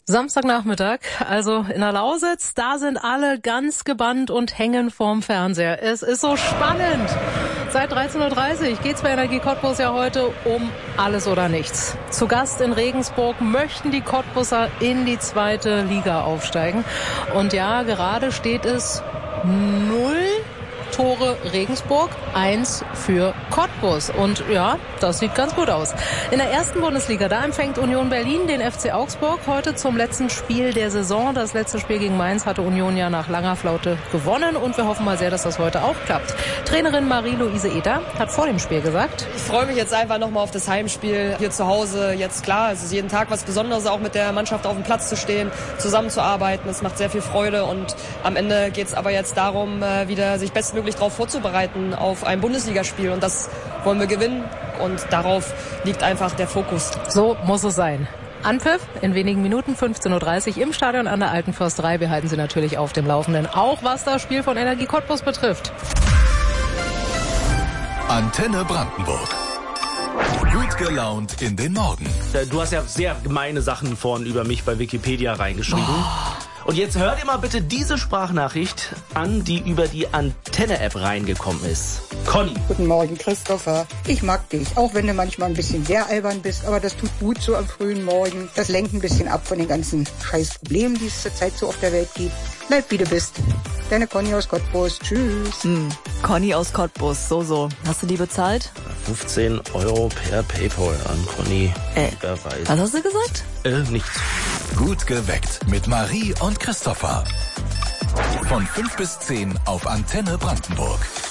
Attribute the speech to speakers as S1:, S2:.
S1: Samstagnachmittag, also in der Lausitz, da sind alle ganz gebannt und hängen vorm Fernseher. Es ist so spannend. Seit 13.30 Uhr geht's bei Energie Cottbus ja heute um alles oder nichts. Zu Gast in Regensburg möchten die Cottbuser in die 2. Liga aufsteigen. Und ja, gerade steht es 0 Tore Regensburg, 1 für Cottbus. Und ja, das sieht ganz gut aus. In der 1. Bundesliga, da empfängt Union Berlin den FC Augsburg heute zum letzten Spiel der Saison. Das letzte Spiel gegen Mainz hatte Union ja nach langer Flaute gewonnen. Und wir hoffen mal sehr, dass das heute auch klappt. Trainerin Marie-Louise Ether hat vor dem Spiel gesagt:
S2: Ich freue mich jetzt einfach nochmal auf das Heimspiel hier zu Hause. Jetzt klar, es ist jeden Tag was Besonderes, auch mit der Mannschaft auf dem Platz zu stehen, zusammenzuarbeiten. Es macht sehr viel Freude und am Ende geht es aber jetzt darum, wieder sich bestmöglich darauf vorzubereiten auf ein Bundesligaspiel, und das wollen wir gewinnen, und darauf liegt einfach der Fokus.
S1: So muss es sein. Anpfiff in wenigen Minuten, 15.30 Uhr im Stadion an der Alten Försterei. Wir halten Sie natürlich auf dem Laufenden, auch was das Spiel von Energie Cottbus betrifft.
S3: Antenne Brandenburg. Gut gelaunt in den Morgen.
S4: Du hast ja sehr gemeine Sachen vorhin über mich bei Wikipedia reingeschrieben. Und jetzt hört ihr mal bitte diese Sprachnachricht an, die über die Antenne-App reingekommen ist. Conny.
S5: Guten Morgen, Christopher. Ich mag dich, auch wenn du manchmal ein bisschen sehr albern bist, aber das tut gut so am frühen Morgen. Das lenkt ein bisschen ab von den ganzen scheiß Problemen, die es zurzeit so auf der Welt gibt. Bleib wie du bist. Deine Conny aus Cottbus. Tschüss.
S6: Conny aus Cottbus, so. Hast du die bezahlt?
S4: 15 € per PayPal an Conny.
S6: Was hast du gesagt?
S4: Nichts.
S3: Gut geweckt mit Marie und Christopher. Von 5 bis 10 auf Antenne Brandenburg.